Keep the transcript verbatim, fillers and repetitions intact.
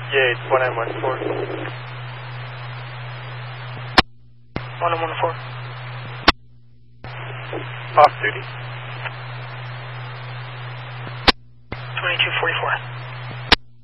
Yeah, it's one nine one four. one nine one four. Off duty. twenty-two forty-four.